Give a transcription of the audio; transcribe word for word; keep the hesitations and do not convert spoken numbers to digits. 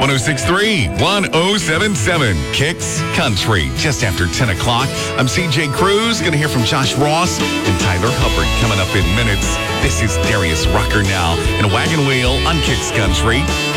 oh six point three, one oh seven point seven, Kicks Country. Just after ten o'clock, I'm C J Cruz. Going to hear from Josh Ross and Tyler Hubbard coming up in minutes. This is Darius Rucker now in a wagon wheel on Kicks Country.